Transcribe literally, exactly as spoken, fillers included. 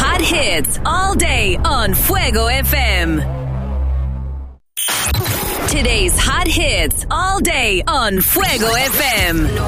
hot hits all day on Fuego F M. Today's hot hits all day on Fuego F M.